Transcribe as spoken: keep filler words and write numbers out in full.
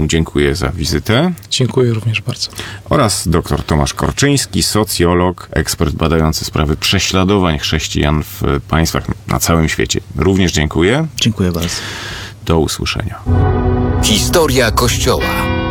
któremu dziękuję za wizytę. Dziękuję również bardzo. Oraz dr Tomasz Korczyński, socjolog, ekspert badający sprawy prześladowań chrześcijan w państwach na całym świecie. Również dziękuję. Dziękuję bardzo. Do usłyszenia. Historia Kościoła.